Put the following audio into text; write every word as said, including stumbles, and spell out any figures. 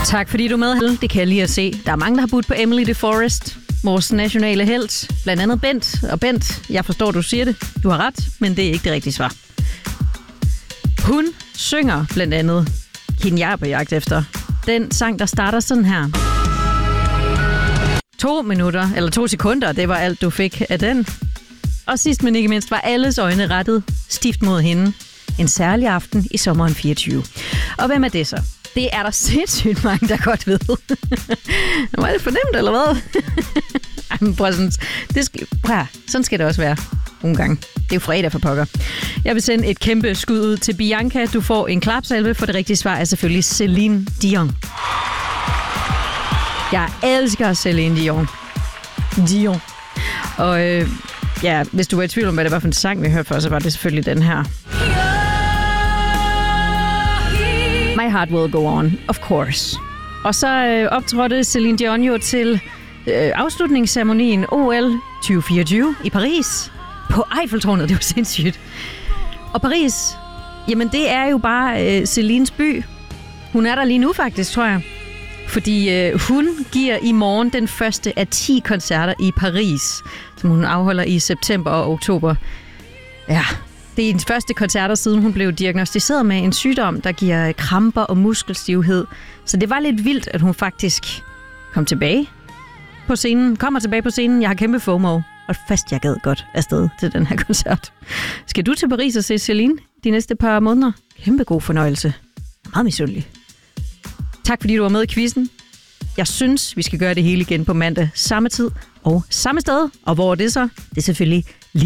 Tak fordi du er med. Det kan jeg lige at se. Der er mange, der har budt på Emily de Forest, vores nationale helt. Blandt andet Bent. Og Bent, jeg forstår, du siger det. Du har ret, men det er ikke det rigtige svar. Hun synger blandt andet hende, jeg er på jagt efter. Den sang, der starter sådan her. To minutter, eller to sekunder, det var alt, du fik af den. Og sidst, men ikke mindst, var alles øjne rettet stift mod hende. En særlig aften i sommeren fireogtyve. Og hvem er det så? Det er der sindssygt mange, der godt ved. Var det fornemt, eller hvad? Jamen, prøv sådan, det skal, prøv, sådan skal det også være nogle gange. Det er jo fredag for pokker. Jeg vil sende et kæmpe skud ud til Bianca. Du får en klapsalve, for det rigtige svar er selvfølgelig Celine Dion. Jeg elsker Celine Dion. Dion. Og øh, ja, hvis du var i tvivl om, hvad det var for en sang, vi hørte for, så var det selvfølgelig den her. My Heart Will Go On, of course. Og så øh, optrådte Celine Dion jo til øh, afslutningsceremonien O L tyve fireogtyve i Paris. På Eiffeltårnet, det var sindssygt. Og Paris, jamen det er jo bare øh, Celines by. Hun er der lige nu faktisk, tror jeg. Fordi øh, hun giver i morgen den første af ti koncerter i Paris, som hun afholder i september og oktober. Ja, det er hendes første koncerter, siden hun blev diagnosticeret med en sygdom, der giver kramper og muskelstivhed. Så det var lidt vildt, at hun faktisk kom tilbage på scenen. Kommer tilbage på scenen. Jeg har kæmpe FOMO. Og fast, jeg gad godt afsted til den her koncert. Skal du til Paris og se Celine de næste par måneder? Kæmpe god fornøjelse. Jeg er meget misundelig. Tak fordi du var med i quizzen. Jeg synes, vi skal gøre det hele igen på mandag. Samme tid og samme sted. Og hvor er det så? Det er selvfølgelig